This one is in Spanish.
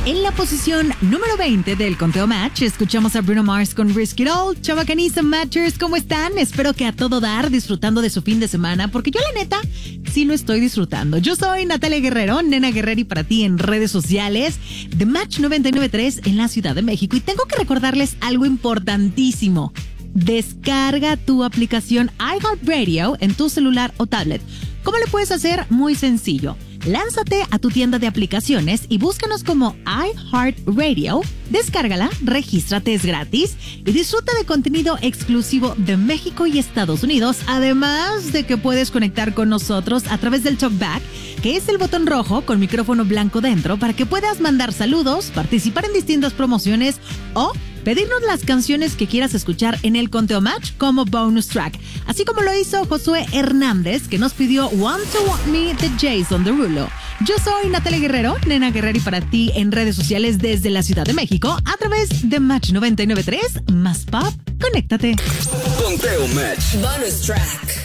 En la posición número 20 del conteo Match, escuchamos a Bruno Mars con Risk It All. Chavacaniza Matchers, ¿cómo están? Espero que a todo dar, disfrutando de su fin de semana, porque yo la neta sí lo estoy disfrutando. Yo soy Natalia Guerrero, Nena Guerreri para ti en redes sociales de Match 99.3 en la Ciudad de México. Y tengo que recordarles algo importantísimo. Descarga tu aplicación iHeartRadio en tu celular o tablet. ¿Cómo le puedes hacer? Muy sencillo. Lánzate a tu tienda de aplicaciones y búscanos como iHeartRadio. Descárgala, regístrate, es gratis y disfruta de contenido exclusivo de México y Estados Unidos. Además de que puedes conectar con nosotros a través del TalkBack, que es el botón rojo con micrófono blanco dentro para que puedas mandar saludos, participar en distintas promociones o pedirnos las canciones que quieras escuchar en el conteo Match como bonus track. Así como lo hizo Josué Hernández, que nos pidió Want to Want Me de Jason Derulo. Yo soy Natalia Guerrero, Nena Guerreri para ti en redes sociales desde la Ciudad de México a través de Match 99.3, más pop, conéctate. Conteo Match. Bonus track.